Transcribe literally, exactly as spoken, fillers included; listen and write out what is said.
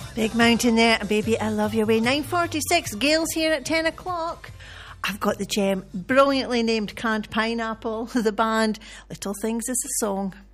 Big Mountain there, Baby I Love Your Way. nine forty-six, Gail's here at ten o'clock. I've got the gem, brilliantly named Canned Pineapple, the band. Little Things is the song.